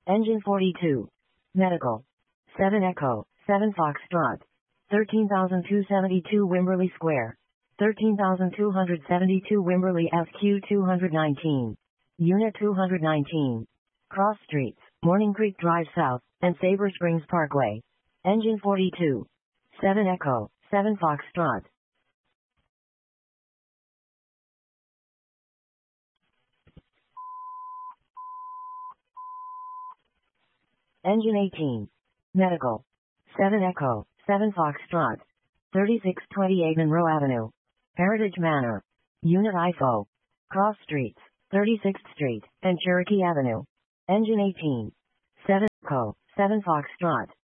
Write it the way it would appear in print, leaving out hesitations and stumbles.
Engine 42. Medical. 7 Echo, 7 Foxtrot. 13,272 Wimberley Square. 13,272 Wimberley SQ 219. Unit 219. Cross Streets, Morning Creek Drive South, and Sabre Springs Parkway. Engine 42. 7 Echo, 7 Foxtrot. Engine 18. Medical. 7 Echo, 7 Foxtrot. 3628 Monroe Avenue. Heritage Manor. Unit IFO. Cross Streets, 36th Street, and Cherokee Avenue. Engine 18. 7 Echo, 7 Foxtrot.